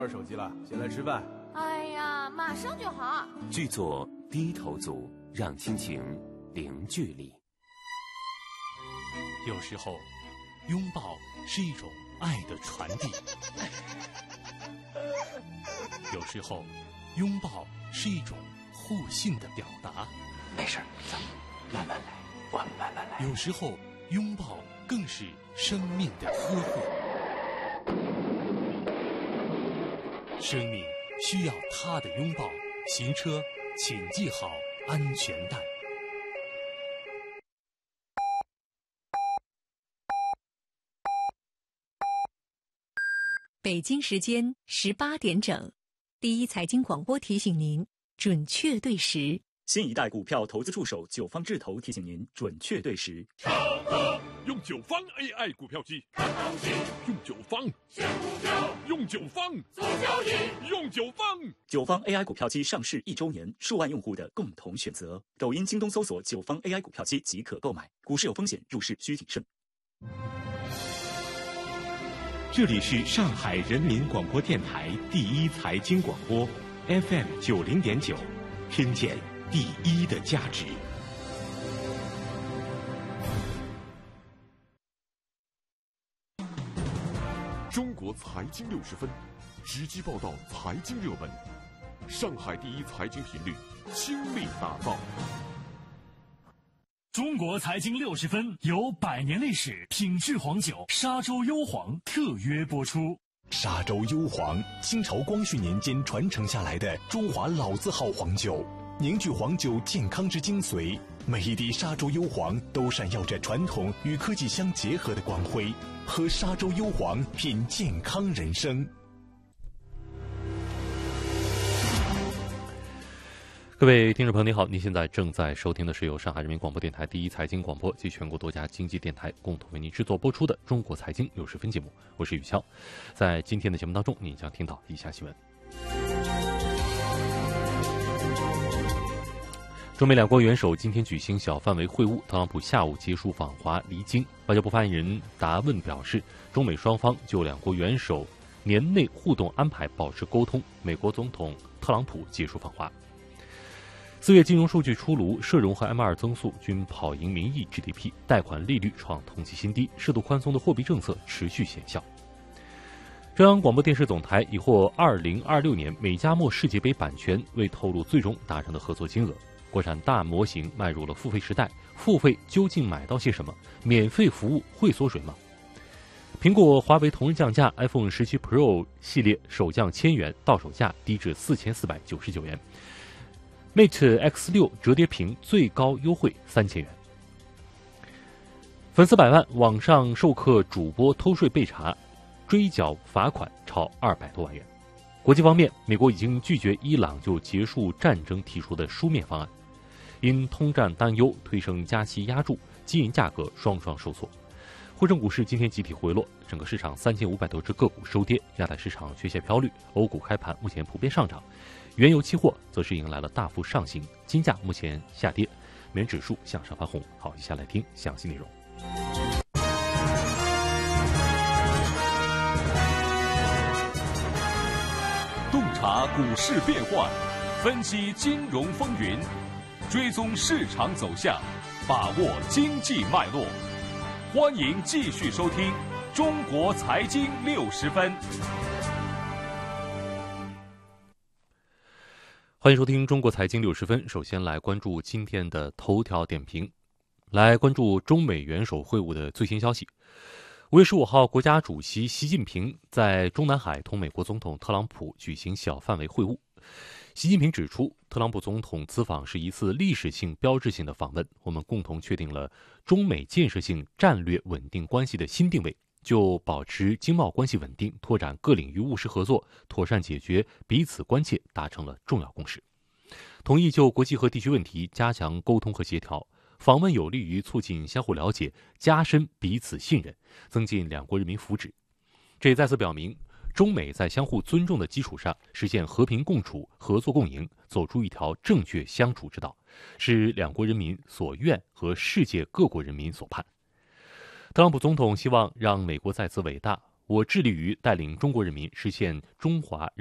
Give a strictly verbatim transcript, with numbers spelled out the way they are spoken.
玩手机了，先来吃饭。 哎呀，马上就好。 剧作低头族，让亲情零距离。 有时候，拥抱是一种爱的传递；有时候，拥抱是一种互信的表达。 没事，咱们慢慢来，我们慢慢来。 有时候，拥抱更是生命的呵护。生命需要他的拥抱，行车请系好安全带。 北京时间十八点整，第一财经广播提醒您准确对时。 新一代股票投资助手九方智投提醒您准确对时。 超哥用九方 A I 股票机看行情，用九方选股票，用九方做交易，用九方。 九方 A I 股票机上市一周年，数万用户的共同选择。抖音、京东搜索九方 A I 股票机即可购买。股市有风险，入市需谨慎。 这里是上海人民广播电台第一财经广播 F M 九零点九，听见第一的价值。 中国财经六十分，直击报道财经热门，上海第一财经频率倾力打造。 中国财经六十分由百年历史品质黄酒沙洲幽黄特约播出。 沙洲幽黄，清朝光绪年间传承下来的中华老字号黄酒，凝聚黄酒健康之精髓。每一滴沙洲幽黄都闪耀着传统与科技相结合的光辉。喝沙洲幽黄，品健康人生。 各位听众朋友，你好，您现在正在收听的是由上海人民广播电台第一财经广播及全国多家经济电台共同为您制作播出的中国财经六十分节目，我是宇潇。在今天的节目当中，您将听到以下新闻。中美两国元首今天举行小范围会晤，特朗普下午结束访华离京。外交部发言人达问表示，中美双方就两国元首年内互动安排保持沟通。美国总统特朗普结束访华。四月金融数据出炉，社融和 M 二 增速均跑赢名义 G D P， 贷款利率创同期新低，适度宽松的货币政策持续显效。中央广播电视总台已获二零二六年美加墨世界杯版权，未透露最终达成的合作金额。国产大模型迈入了付费时代，付费究竟买到些什么？免费服务会缩水吗？苹果、华为同日降价 ，iPhone 十七 Pro 系列首降千元，到手价低至四千四百九十九元。Mate X 六 折叠屏最高优惠三千元。粉丝百万，网上授课主播偷税被查，追缴罚款超二百多万元。国际方面，美国已经拒绝伊朗就结束战争提出的书面方案，因通胀担忧推升加息压住，金银价格双双受挫。沪深股市今天集体回落，整个市场三千五百多只个股收跌，亚太市场缺血飘绿，欧股开盘目前普遍上涨。原油期货则是迎来了大幅上行，金价目前下跌，美元指数向上翻红。好，接下来听详细内容。 洞察股市变幻，分析金融风云，追踪市场走向，把握经济脉络。欢迎继续收听《中国财经六十分》。 欢迎收听中国财经六十分。首先来关注今天的头条点评，来关注中美元首会晤的最新消息。五月十五号，国家主席习近平在中南海同美国总统特朗普举行小范围会晤。习近平指出，特朗普总统此访是一次历史性、标志性的访问，我们共同确定了中美建设性战略稳定关系的新定位。就保持经贸关系稳定、拓展各领域务实合作、妥善解决彼此关切达成了重要共识，同意就国际和地区问题加强沟通和协调。访问有利于促进相互了解，加深彼此信任，增进两国人民福祉。这也再次表明，中美在相互尊重的基础上实现和平共处、合作共赢，走出一条正确相处之道，是两国人民所愿和世界各国人民所盼。特朗普总统希望让美国再次伟大， 我致力于带领中国人民实现中华